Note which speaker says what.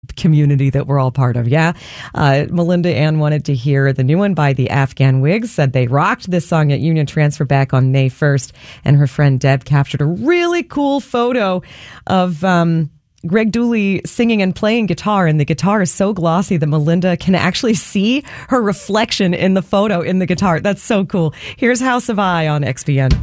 Speaker 1: community that we're all part of. Yeah. Melinda Ann wanted to hear the new one by the Afghan Wigs, said they rocked this song at Union Transfer back on May 1st. And her friend Deb captured a really cool photo of Greg Dooley singing and playing guitar. And the guitar is so glossy that Melinda can actually see her reflection in the photo in the guitar. That's so cool. Here's House of I on XBN.